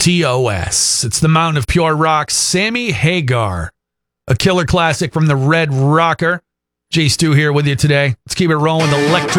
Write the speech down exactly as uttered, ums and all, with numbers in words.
T O S. It's the Mountain of Pure Rock, Sammy Hagar. A killer classic from the Red Rocker. J Stu here with you today. Let's keep it rolling with electric